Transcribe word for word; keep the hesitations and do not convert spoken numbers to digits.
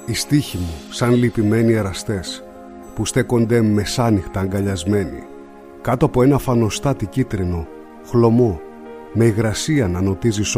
Οι στίχοι μου σαν λυπημένοι εραστές που στέκονται μεσάνυχτα αγκαλιασμένοι κάτω από ένα φανοστάτι κίτρινο, χλωμό, με υγρασία να νοτίζει